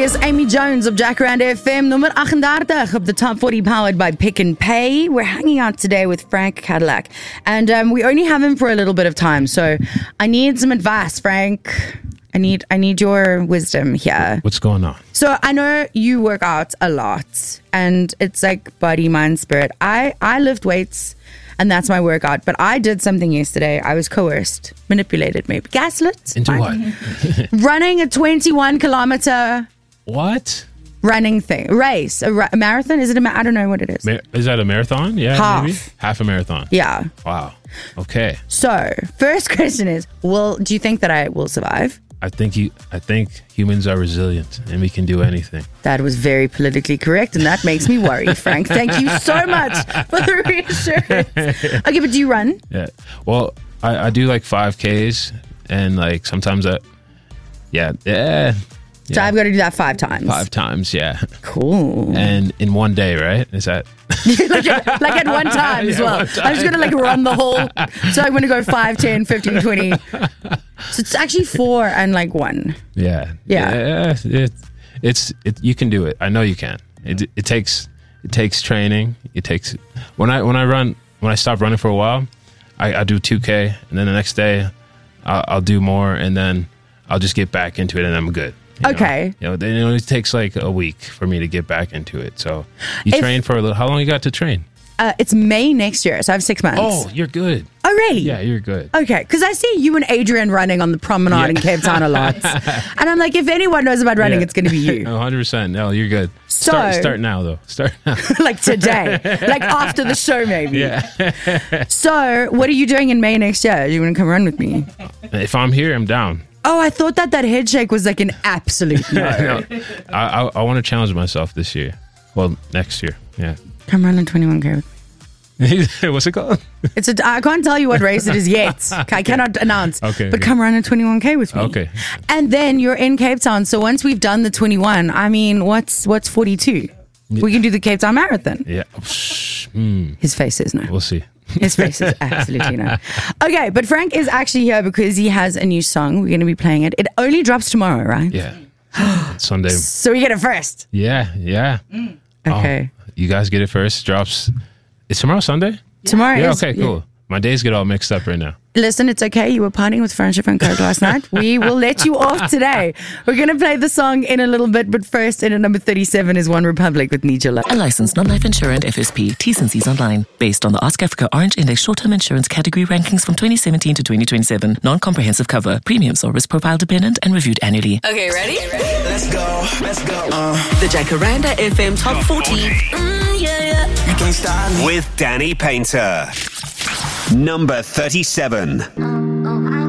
is Amy Jones op Jacaranda FM, nummer 38 op the Top 40 powered by Pick and Pay. We're hanging out today with Frank Cadillac, and we only have him for a little bit of time, so I need some advice, Frank. I need your wisdom here. What's going on? So I know you work out a lot, and it's like body, mind, spirit. I lift weights, and that's my workout. But I did something yesterday. I was coerced, manipulated, maybe gaslit. Into what? Running a 21-kilometer What? running race, a marathon. Is it I don't know what it is. Is that a marathon? Yeah, Half. maybe half a marathon. Yeah. Wow. Okay. So first question is, do you think that I will survive? I think humans are resilient and we can do anything. That was very politically correct, and that makes me worry, Frank. Thank you so much for the reassurance. Okay, but do you run? Yeah. Well, I do like 5Ks, and like sometimes So I've got to do that 5 times. 5 times, yeah. Cool. And in one day, right? Is that like at one time as well. I'm just going to run the whole. So I'm going to go 5, 10, 15, 20. So it's actually 4 and 1. Yeah. Yeah. You can do it. I know you can. It takes training. It takes when I stop running for a while, I do 2K, and then the next day I'll do more, and then I'll just get back into it, and I'm good. Okay. It takes like a week for me to get back into it. So you train for a little. How long you got to train? It's May next year, so I have 6 months. Oh, you're good. Oh, really? Yeah, you're good. Okay, because I see you and Adrian running on the promenade in Cape Town a lot. And I'm like, if anyone knows about running, it's going to be you. 100%. No, you're good. So, start now, though. Start now. Like today. Like after the show, maybe. Yeah. So, what are you doing in May next year? You want to come run with me? If I'm here, I'm down. Oh, I thought that head shake was like an absolute no. I want to challenge myself this year. Well, next year. Yeah. Come run a 21K with me. What's it called? I can't tell you what race it is yet. I cannot announce. Okay. But come run a 21K with me. Okay. And then you're in Cape Town. So once we've done the 21, I mean, what's 42? We can do the Cape Town Marathon. Yeah. His face says no. We'll see. His face is absolutely no. Okay, but Frank is actually here because he has a new song. We're going to be playing it. It only drops tomorrow, right? Yeah. Sunday. So we get it first. Yeah. Okay. Oh, you guys get it first. Drops. Is tomorrow Sunday? Tomorrow is. Okay, cool. My days get all mixed up right now. Listen, it's okay. You were partying with Friendship and Coke last night. We will let you off today. We're going to play the song in a little bit, but first, in at number 37 is One Republic with Need Your Love. A licensed non-life insurance FSP, T's and C's online. Based on the Ask Africa Orange Index short-term insurance category rankings from 2017 to 2027. Non-comprehensive cover. Premiums are risk profile dependent and reviewed annually. Okay, ready? Let's go. The Jacaranda FM Top 40. Yeah. You can't stop me. With Danny Painter. Number 37.